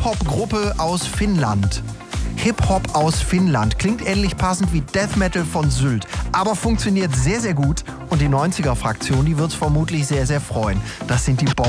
Hip-Hop-Gruppe aus Finnland. Hip-Hop aus Finnland. Klingt ähnlich passend wie Death Metal von Sylt, aber funktioniert sehr, sehr gut. Und die 90er-Fraktion, die wird's vermutlich sehr, sehr freuen. Das sind die